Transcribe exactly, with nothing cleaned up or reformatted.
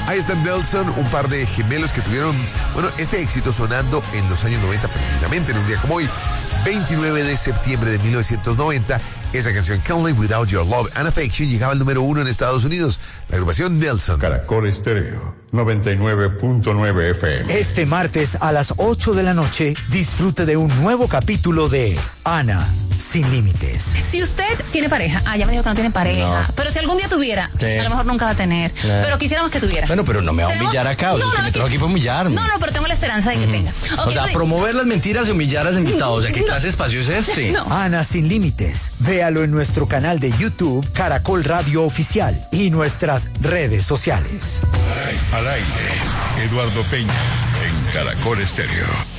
Ahí está Nelson, un par de gemelos que tuvieron, bueno, este éxito sonando en los años noventa, precisamente en un día como hoy, veintinueve de septiembre de mil novecientos noventa. Esa canción, Can't Live Without Your Love and Affection, llegaba al número uno en Estados Unidos. La agrupación Nelson. Caracol Estéreo, noventa y nueve punto nueve F M. Este martes a las ocho de la noche, disfrute de un nuevo capítulo de Ana Sin Límites. Si usted tiene pareja, ah, ya me dijo que no tiene pareja, No. pero si algún día tuviera, Sí. a lo mejor nunca va a tener, Claro. pero quisiéramos que tuviera. Bueno, pero no me va a Tenemos- humillar acá, o sea, No, que no, me no, trajo aquí para humillarme. No, no, pero tengo la esperanza de que tenga. O Ok, sea, soy- promover las mentiras y humillar a los invitados. O sea, ¿qué clase de espacio es este? No. Ana Sin Límites. Véalo en nuestro canal de YouTube, Caracol Radio Oficial, y nuestras redes sociales. Al aire, Eduardo Peña, en Caracol Estéreo.